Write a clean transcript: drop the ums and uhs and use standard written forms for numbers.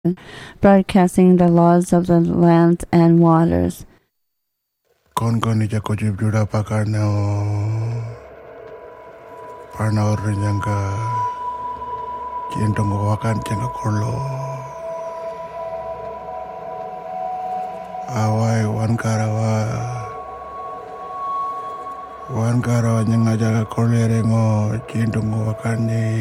broadcasting the laws of the land and waters. कौन कौन नीचे कुछ जुड़ा पकड़ने हो पढ़ना और रंजंगा चिंटों को वाकन चंगा खोलो awai wan karawa nyanga jaga kolere ngo chintungo wakani